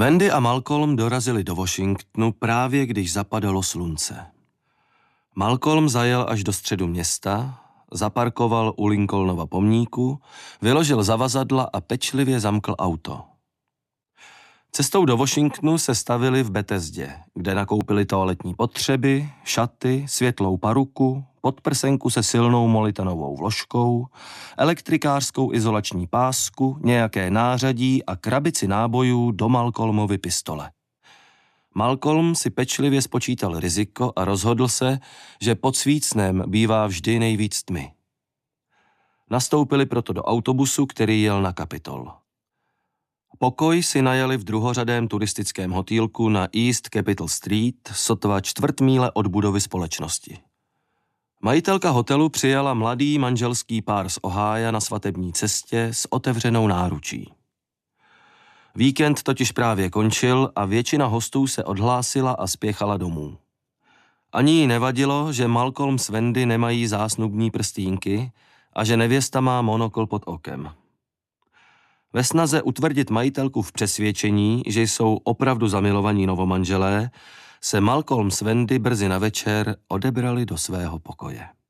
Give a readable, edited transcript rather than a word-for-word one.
Wendy a Malcolm dorazili do Washingtonu právě když zapadalo slunce. Malcolm zajel až do středu města, zaparkoval u Lincolnova pomníku, vyložil zavazadla a pečlivě zamkl auto. Cestou do Washingtonu se stavili v Bethesdě, kde nakoupili toaletní potřeby, šaty, světlou paruku, podprsenku se silnou molitanovou vložkou, elektrikářskou izolační pásku, nějaké nářadí a krabici nábojů do Malcolmovy pistole. Malcolm si pečlivě spočítal riziko a rozhodl se, že pod svícnem bývá vždy nejvíc tmy. Nastoupili proto do autobusu, který jel na Kapitol. Pokoj si najali v druhořadém turistickém hotýlku na East Capitol Street, sotva čtvrt míle od budovy společnosti. Majitelka hotelu přijala mladý manželský pár z Ohája na svatební cestě s otevřenou náručí. Víkend totiž právě končil a většina hostů se odhlásila a spěchala domů. Ani jí nevadilo, že Malcolm s Wendy nemají zásnubní prstýnky a že nevěsta má monokl pod okem. Ve snaze utvrdit majitelku v přesvědčení, že jsou opravdu zamilovaní novomanželé, se Malcolm s Wendy brzy na večer odebrali do svého pokoje.